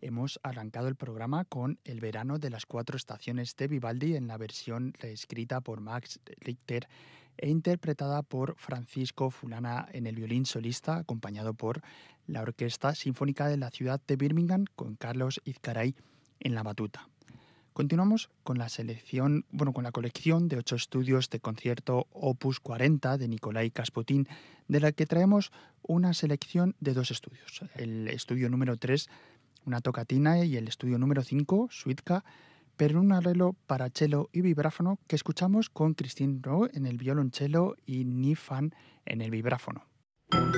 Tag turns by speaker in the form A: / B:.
A: hemos arrancado el programa con El verano de las cuatro estaciones de Vivaldi en la versión reescrita por Max Richter e interpretada por Francisco Fulana en el violín solista, acompañado por la Orquesta Sinfónica de la ciudad de Birmingham con Carlos Izcaray en la batuta. Continuamos con con la colección de 8 estudios de concierto Opus 40 de Nikolai Kasputin, de la que traemos una selección de 2 estudios. El estudio número 3, una tocatina, y el estudio número 5, Suitka, pero en un arreglo para cello y vibráfono que escuchamos con Christine Rowe en el violonchelo y Ni Fan en el vibráfono.